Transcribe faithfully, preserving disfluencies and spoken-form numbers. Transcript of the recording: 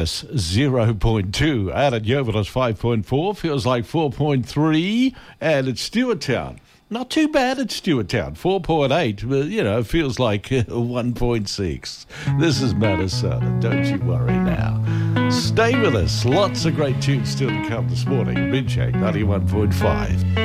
zero point two. Out at Yeovil it's five point four. Feels like four point three. And at Stewarttown, not too bad at Stewarttown. four point eight. But, you know, feels like one point six. This is Minnesota. Don't you worry now. Stay with us. Lots of great tunes still to come this morning. Midshake ninety-one point five.